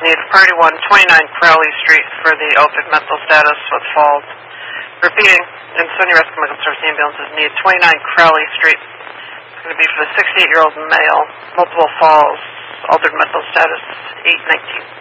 need priority 1, 29 Crowley Street for the open mental status with falls. Repeating, Insunia Rescue Medical Service ambulances need 29 Crowley Street. It's going to be for the 68-year-old male, multiple falls, altered mental status, 819.